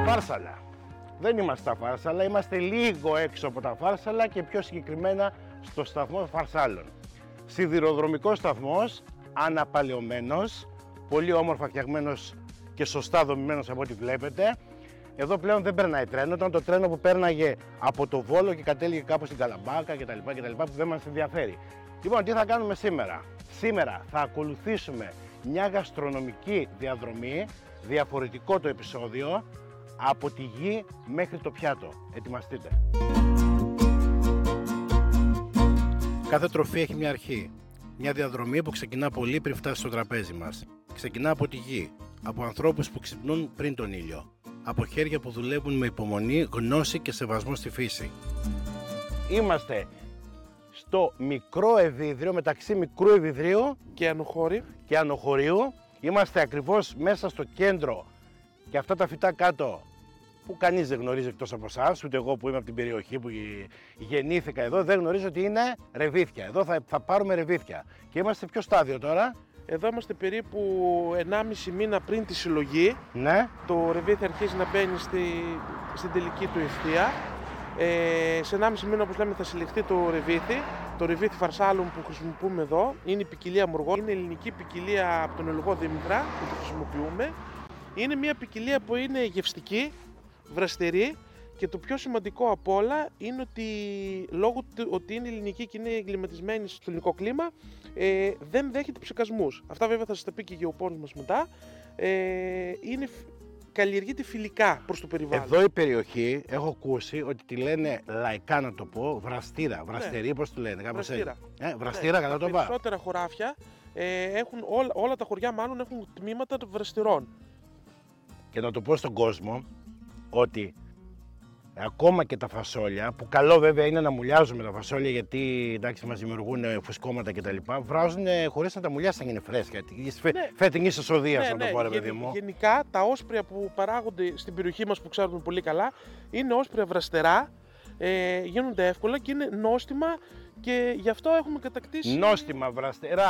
Φάρσαλα. Δεν είμαστε στα Φάρσαλα, είμαστε λίγο έξω από τα Φάρσαλα και πιο συγκεκριμένα στο σταθμό Φαρσάλων. Σιδηροδρομικός σταθμός, αναπαλαιωμένος, πολύ όμορφα φτιαγμένος και σωστά δομημένος από ό,τι βλέπετε. Εδώ πλέον δεν περνάει τρένο, ήταν το τρένο που πέρναγε από το Βόλο και κατέληγε κάπου στην Καλαμπάκα κτλ. Που δεν μας ενδιαφέρει. Λοιπόν, τι θα κάνουμε σήμερα? Σήμερα θα ακολουθήσουμε μια γαστρονομική διαδρομή, διαφορετικό το επεισόδιο, από τη γη μέχρι το πιάτο. Ετοιμαστείτε. Κάθε τροφή έχει μια αρχή. Μια διαδρομή που ξεκινά πολύ πριν φτάσει στο τραπέζι μας. Ξεκινά από τη γη, από ανθρώπους που ξυπνούν πριν τον ήλιο, από χέρια που δουλεύουν με υπομονή, γνώση και σεβασμό στη φύση. Είμαστε στο μικρό Ευίδριο, μεταξύ μικρού Ευιδρίου και Ανοχωρίου. Είμαστε ακριβώς μέσα στο κέντρο και αυτά τα φυτά κάτω που κανείς δεν γνωρίζει εκτός από εσάς, ούτε εγώ που είμαι από την περιοχή που γεννήθηκα εδώ, δεν γνωρίζω ότι είναι ρεβίθια. Εδώ θα πάρουμε ρεβίθια. Και είμαστε ποιο στάδιο τώρα? Εδώ είμαστε περίπου 1,5 μήνα πριν τη συλλογή. Ναι. Το ρεβίθι αρχίζει να μπαίνει στην τελική του ευθεία. Σε 1,5 μήνα, όπως λέμε, θα συλλεχθεί το ρεβίθι. Το ρεβίθι Φαρσάλων που χρησιμοποιούμε εδώ είναι η ποικιλία Μουργό. Είναι ελληνική ποικιλία από τον Ελογό Δήμητρα που το χρησιμοποιούμε. Είναι μια ποικιλία που είναι γευστική, βραστερή και το πιο σημαντικό απ' όλα είναι ότι λόγω του ότι είναι ελληνική και είναι εγκληματισμένη στο ελληνικό κλίμα, δεν δέχεται ψεκασμούς. Αυτά βέβαια θα σας τα πει και η γεωπόνος μας μετά. Καλλιεργείται φιλικά προς το περιβάλλον. Εδώ η περιοχή έχω ακούσει ότι τη λένε λαϊκά, να το πω, βραστήρα, βραστερή, ναι. Πώς τη λένε, κάπως βραστήρα. Βραστήρα, κατά το Τα περισσότερα χωράφια έχουν, όλα τα χωριά μάλλον έχουν τμήματα των βραστερών. Και να το πω στον κόσμο ότι ακόμα και τα φασόλια, που καλό βέβαια είναι να μουλιάζουμε τα φασόλια γιατί εντάξει μας δημιουργούν φουσκώματα κτλ. Βράζουν χωρίς να τα μουλιάσουν να είναι φρέσκα. Ναι. Φετινής εσοδείας, να το πω, ρε παιδί μου. Γενικά τα όσπρια που παράγονται στην περιοχή μας που ξέρουμε πολύ καλά είναι όσπρια βραστερά, γίνονται εύκολα και είναι νόστιμα και γι' αυτό έχουμε κατακτήσει. Νόστιμα βραστερά.